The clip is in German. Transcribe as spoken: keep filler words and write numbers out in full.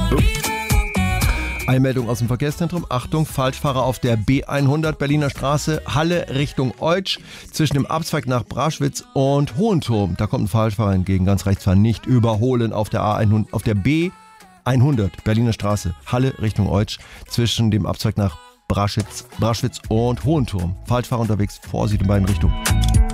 Einmeldung aus dem Verkehrszentrum. Achtung, Falschfahrer auf der B hundert Berliner Straße, Halle Richtung Eutsch, zwischen dem Abzweig nach Braschwitz und Hohenturm. Da kommt ein Falschfahrer entgegen, ganz rechts fahren, nicht überholen auf der A hundert, auf der B hundert Berliner Straße, Halle Richtung Eutsch, zwischen dem Abzweig nach Braschwitz, Braschwitz und Hohenturm. Falschfahrer unterwegs, Vorsicht in beiden Richtungen.